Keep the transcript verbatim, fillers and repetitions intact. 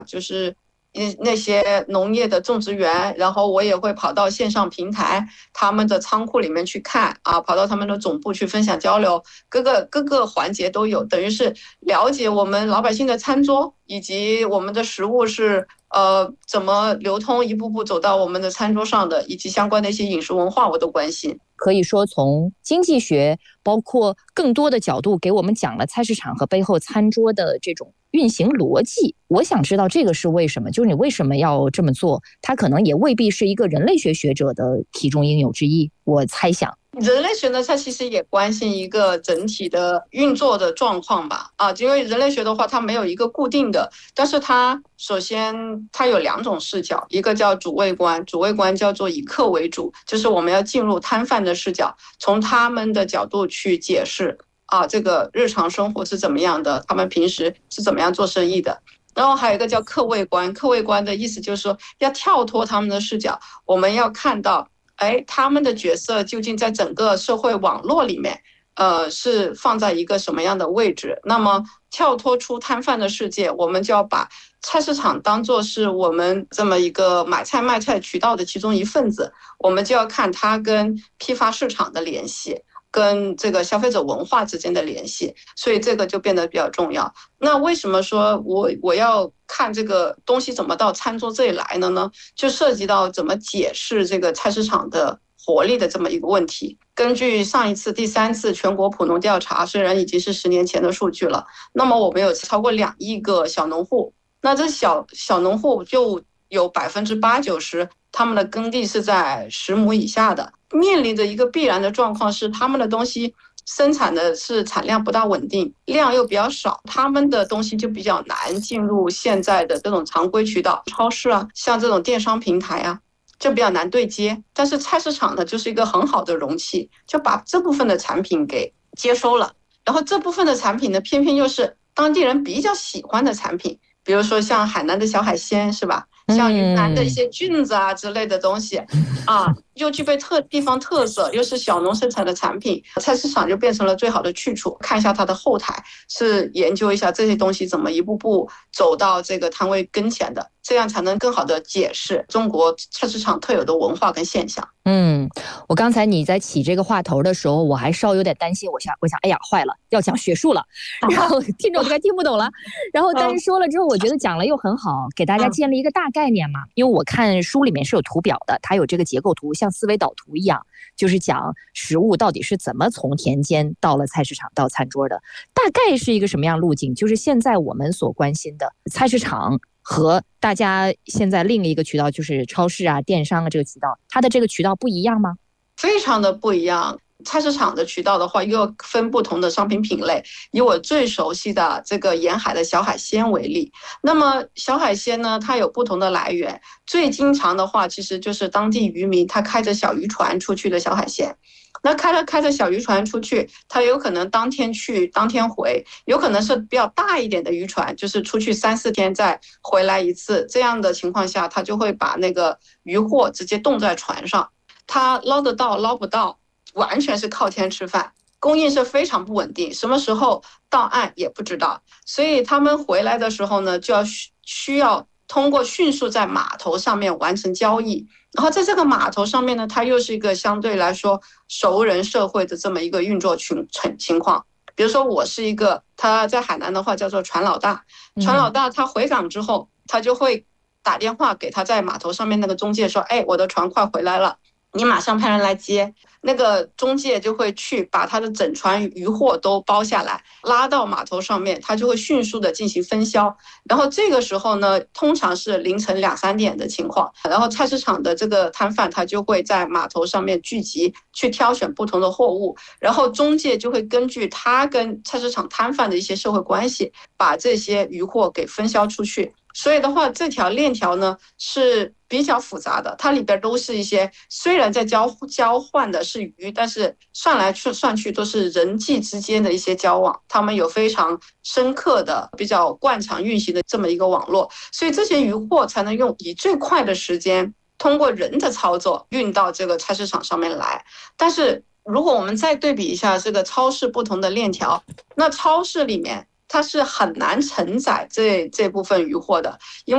就是那些农业的种植园，然后我也会跑到线上平台他们的仓库里面去看啊，跑到他们的总部去分享交流，各个各个环节都有，等于是了解我们老百姓的餐桌以及我们的食物是呃怎么流通，一步步走到我们的餐桌上的，以及相关的一些饮食文化我都关心。 可以说从经济学包括更多的角度给我们讲了菜市场和背后餐桌的这种运行逻辑。我想知道这个是为什么，就是你为什么要这么做，它可能也未必是一个人类学学者的题中应有之义，我猜想。 人类学呢，它其实也关心一个整体的运作的状况吧，啊，因为人类学的话，它没有一个固定的，但是它首先它有两种视角，一个叫主谓观，主谓观叫做以客为主，就是我们要进入摊贩的视角，从他们的角度去解释啊，这个日常生活是怎么样的，他们平时是怎么样做生意的。然后还有一个叫客谓观，客谓观的意思就是说要跳脱他们的视角，我们要看到哎，他们的角色究竟在整个社会网络里面，呃，是放在一个什么样的位置？那么跳脱出摊贩的世界，我们就要把菜市场当作是我们这么一个买菜卖菜渠道的其中一份子，我们就要看它跟批发市场的联系，跟这个消费者文化之间的联系，所以这个就变得比较重要。那为什么说我我要看这个东西怎么到餐桌这里来了呢？就涉及到怎么解释这个菜市场的活力的这么一个问题。根据上一次第三次全国普农调查，虽然已经是十年前的数据了，那么我们有超过两亿个小农户，那这小小农户就有百分之八九十他们的耕地是在十亩以下的，面临着一个必然的状况是他们的东西生产的是产量不大稳定，量又比较少，他们的东西就比较难进入现在的这种常规渠道，超市啊，像这种电商平台啊，就比较难对接。但是菜市场呢，就是一个很好的容器，就把这部分的产品给接收了。然后这部分的产品呢，偏偏又是当地人比较喜欢的产品，比如说像海南的小海鲜，是吧？像云南的一些菌子啊之类的东西，啊，又具备特地方特色，又是小农生产的产品，菜市场就变成了最好的去处。看一下它的后台，是研究一下这些东西怎么一步步走到这个摊位跟前的，这样才能更好的解释中国菜市场特有的文化跟现象。 嗯，我刚才你在起这个话头的时候，我还稍有点担心，我想，我想，哎呀，坏了，要讲学术了，然后听众都该听不懂了。然后，但是说了之后，我觉得讲了又很好，给大家建立一个大概念嘛。因为我看书里面是有图表的，它有这个结构图，像思维导图一样，就是讲食物到底是怎么从田间到了菜市场到餐桌的，大概是一个什么样路径，就是现在我们所关心的菜市场。和大家现在另一个渠道就是超市啊、电商啊这个渠道，它的这个渠道不一样吗？ 非常的不一样。菜市场的渠道的话，又分不同的商品品类。以我最熟悉的这个沿海的小海鲜为例，那么小海鲜呢，它有不同的来源。最经常的话，其实就是当地渔民他开着小渔船出去的小海鲜。那开了开着小渔船出去，他有可能当天去当天回，有可能是比较大一点的渔船，就是出去三四天再回来一次。这样的情况下，他就会把那个渔获直接冻在船上，他捞得到捞不到，完全是靠天吃饭，供应是非常不稳定，什么时候到岸也不知道。所以他们回来的时候呢，就要需要通过迅速在码头上面完成交易。然后在这个码头上面呢，它又是一个相对来说熟人社会的这么一个运作情情况。比如说我是一个，他在海南的话叫做船老大，船老大他回港之后，他就会打电话给他在码头上面那个中介说，哎，我的船快回来了，你马上派人来接。那个中介就会去把他的整船渔获都包下来，拉到码头上面，他就会迅速的进行分销。然后这个时候呢，通常是凌晨两三点的情况，然后菜市场的这个摊贩他就会在码头上面聚集，去挑选不同的货物，然后中介就会根据他跟菜市场摊贩的一些社会关系，把这些渔获给分销出去。所以的话，这条链条呢是比较复杂的，它里边都是一些虽然在交交换的是鱼，但是算来算去都是人际之间的一些交往，他们有非常深刻的、比较惯常运行的这么一个网络，所以这些渔获才能用以最快的时间，通过人的操作运到这个菜市场上面来。但是如果我们再对比一下这个超市不同的链条，那超市里面它是很难承载这这部分渔获的，因为